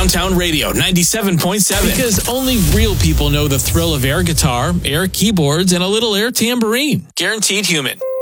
Downtown Radio 97.7. Because only real people know the thrill of air guitar, air keyboards, and a little air tambourine. Guaranteed Human.